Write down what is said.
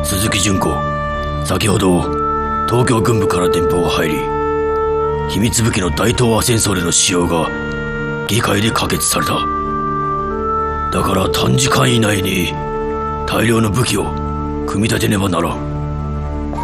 鈴木純子、先ほど東京軍部から電報が入り、秘密武器の大東亜戦争での使用が議会で可決された。だから短時間以内に大量の武器を組み立てねばならん。